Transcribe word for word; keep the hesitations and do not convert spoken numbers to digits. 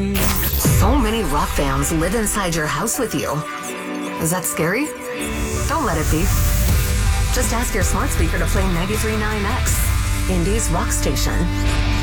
So many rock fans live inside your house with you. Is that scary? Don't let it be. Just ask your smart speaker to play ninety-three point nine X, Indy's rock station.